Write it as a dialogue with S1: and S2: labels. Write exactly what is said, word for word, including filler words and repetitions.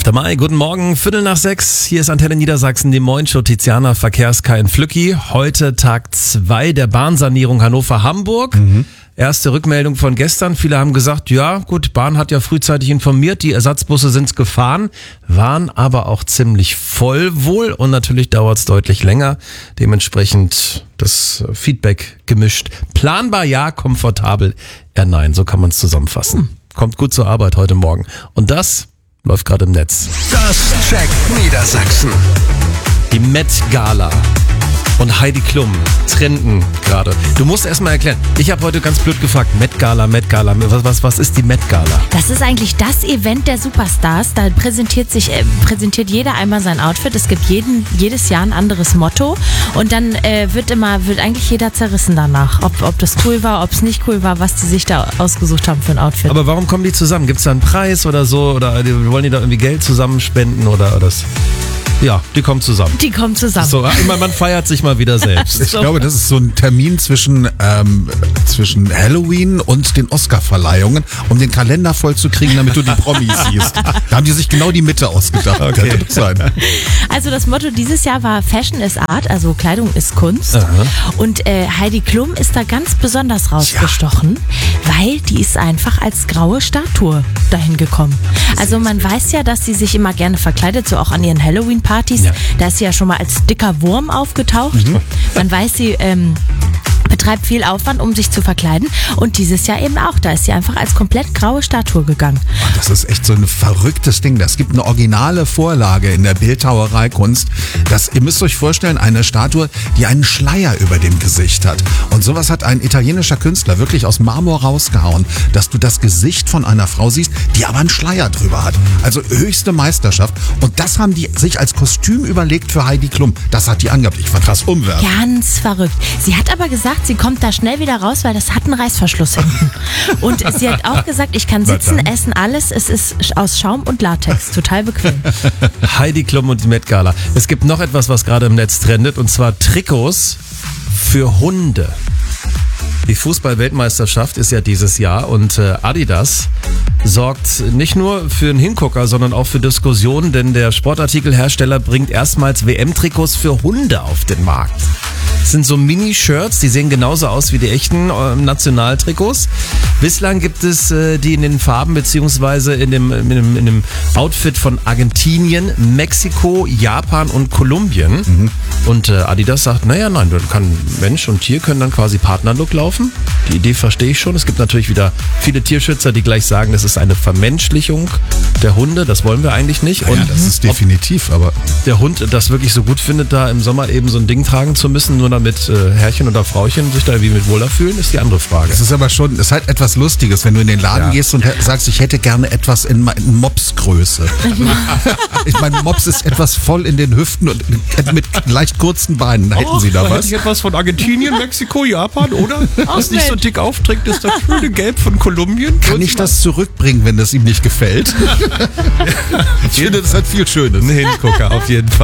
S1: zwölfter Mai, guten Morgen, Viertel nach sechs, hier ist Antenne Niedersachsen, die Moin-Show, Tiziana, Verkehrskein Flücki. Heute Tag zwei der Bahnsanierung Hannover-Hamburg. Mhm. Erste Rückmeldung von gestern, viele haben gesagt, ja gut, Bahn hat ja frühzeitig informiert, die Ersatzbusse sind gefahren, waren aber auch ziemlich voll wohl und natürlich dauert es deutlich länger, dementsprechend das Feedback gemischt. Planbar ja, komfortabel eher nein, so kann man es zusammenfassen. Kommt gut zur Arbeit heute Morgen und das läuft gerade im Netz.
S2: Das checkt Niedersachsen.
S1: Die Met Gala und Heidi Klum trenden gerade. Du musst erst mal erklären. Ich habe heute ganz blöd gefragt, Met Gala, Met Gala, was, was, was ist die Met Gala?
S3: Das ist eigentlich das Event der Superstars. Da präsentiert sich äh, präsentiert jeder einmal sein Outfit. Es gibt jeden, jedes Jahr ein anderes Motto und dann äh, wird immer wird eigentlich jeder zerrissen danach, ob, ob das cool war, ob es nicht cool war, was die sich da ausgesucht haben für ein Outfit.
S1: Aber warum kommen die zusammen? Gibt es da einen Preis oder so? Oder wollen die da irgendwie Geld zusammenspenden oder das? Ja, die kommen zusammen.
S3: Die kommen zusammen.
S1: So, immer, man feiert sich mal wieder selbst.
S4: Ich glaube, das ist so ein Termin zwischen, ähm, zwischen Halloween und den Oscar-Verleihungen, um den Kalender voll zu kriegen, damit du die Promis siehst. Da haben die sich genau die Mitte ausgedacht.
S1: Okay.
S4: Könnte das sein.
S3: Also das Motto dieses Jahr war Fashion is Art, also Kleidung ist Kunst.
S1: Aha.
S3: Und äh, Heidi Klum ist da ganz besonders rausgestochen, ja. weil die ist einfach als graue Statue dahin gekommen. Also man weiß ja, dass sie sich immer gerne verkleidet, so auch an ihren Halloween-Partys. Ja. Da ist sie ja schon mal als dicker Wurm aufgetaucht. Mhm. Man weiß, sie ähm, betreibt viel Aufwand, um sich zu verkleiden. Und dieses Jahr eben auch. Da ist sie einfach als komplett graue Statue gegangen.
S4: Das ist echt so ein verrücktes Ding. Es gibt eine originale Vorlage in der Bildhauereikunst. Das, ihr müsst euch vorstellen, eine Statue, die einen Schleier über dem Gesicht hat. Und sowas hat ein italienischer Künstler wirklich aus Marmor rausgehauen, dass du das Gesicht von einer Frau siehst, die aber einen Schleier drüber hat. Also höchste Meisterschaft. Und das haben die sich als Kostüm überlegt für Heidi Klum. Das hat die angehabt. Ich fand das umwerfend.
S3: Ganz verrückt. Sie hat aber gesagt, sie kommt da schnell wieder raus, weil das hat einen Reißverschluss hinten. Und sie hat auch gesagt, ich kann sitzen, essen, alles. Es ist aus Schaum und Latex. Total bequem.
S1: Heidi Klum und die Met Gala. Es gibt noch etwas, was gerade im Netz trendet, und zwar Trikots für Hunde. Die Fußball-Weltmeisterschaft ist ja dieses Jahr und äh, Adidas sorgt nicht nur für einen Hingucker, sondern auch für Diskussionen, denn der Sportartikelhersteller bringt erstmals W M-Trikots für Hunde auf den Markt. Das sind so Mini-Shirts, die sehen genauso aus wie die echten äh, Nationaltrikots. Bislang gibt es äh, die in den Farben beziehungsweise in dem, in, dem, in dem Outfit von Argentinien, Mexiko, Japan und Kolumbien. Mhm. Und äh, Adidas sagt, naja, nein, dann kann Mensch und Tier können dann quasi Partnerlook laufen. Die Idee verstehe ich schon. Es gibt natürlich wieder viele Tierschützer, die gleich sagen, das ist eine Vermenschlichung der Hunde. Das wollen wir eigentlich nicht.
S4: Ja, und ja, das ist definitiv, aber
S1: der Hund das wirklich so gut findet, da im Sommer eben so ein Ding tragen zu müssen, nur damit äh, Herrchen oder Frauchen sich da wie mit wohler fühlen, ist die andere Frage.
S4: Es ist aber schon, es ist halt etwas Lustiges, wenn du in den Laden ja. gehst und sagst, ich hätte gerne etwas in, in Mops-Größe. Ich meine, Mops ist etwas voll in den Hüften und mit leicht kurzen Beinen. Hätten oh, Sie da, da was?
S1: Hätte ich etwas von Argentinien, Mexiko, Japan, oder? Was nicht so dick aufträgt, ist das schöne Gelb von Kolumbien.
S4: Kann ich das zurückbringen, wenn das ihm nicht gefällt? Ich finde, das hat viel Schönes.
S1: Ein Hingucker, auf jeden Fall.